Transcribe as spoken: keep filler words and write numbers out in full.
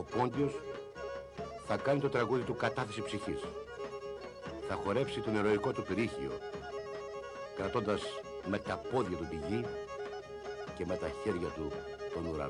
Ο Πόντιος θα κάνει το τραγούδι του «Κατάθεση ψυχής». Θα χορέψει τον ηρωικό του πυρίχιο, κρατώντας με τα πόδια του τη γη και με τα χέρια του τον ουρανό.